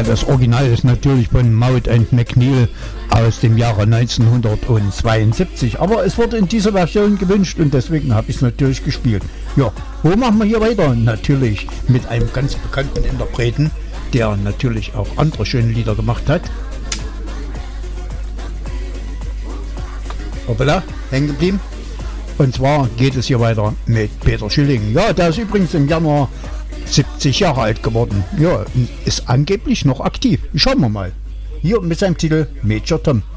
Ja, das Original ist natürlich von Maud & McNeil aus dem Jahre 1972. Aber es wurde in dieser Version gewünscht und deswegen habe ich es natürlich gespielt. Ja, wo machen wir hier weiter? Natürlich mit einem ganz bekannten Interpreten, der natürlich auch andere schöne Lieder gemacht hat. Hoppala, hängen geblieben. Und zwar geht es hier weiter mit Peter Schilling. Ja, der ist übrigens im Januar 70 Jahre alt geworden. Ja, ist angeblich noch aktiv. Schauen wir mal. Hier mit seinem Titel Major Tom.